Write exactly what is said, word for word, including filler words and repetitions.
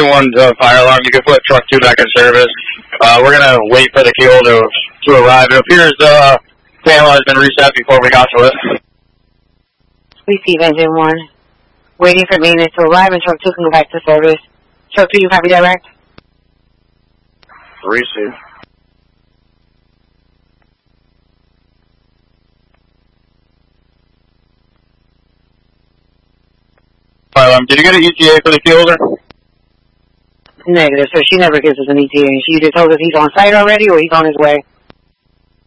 Engine one uh, fire alarm. You can put truck two back in service. Uh, we're going to wait for the fuel to, to arrive. It appears the uh, panel has been reset before we got to it. Receive Engine one. Waiting for maintenance to arrive and truck two can go back to service. Truck two, you copy direct? Receive. Fire alarm, did you get an E T A for the fuel order? Negative, sir. She never gives us an E T A. She either tells us he's on site already or he's on his way.